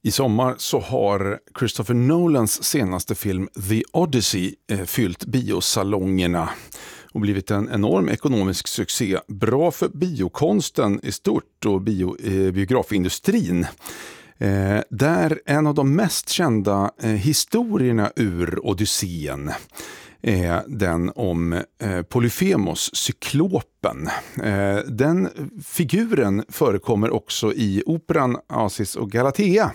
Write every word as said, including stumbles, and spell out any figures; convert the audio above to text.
I sommar så har Christopher Nolans senaste film The Odyssey eh, fyllt biosalongerna och blivit en enorm ekonomisk succé. Bra för biokonsten i stort och bio, eh, biografindustrin. Eh, där en av de mest kända eh, historierna ur Odysseen är den om eh, Polyphemos, cyklopen. Eh, den figuren förekommer också i operan Acis och Galatea.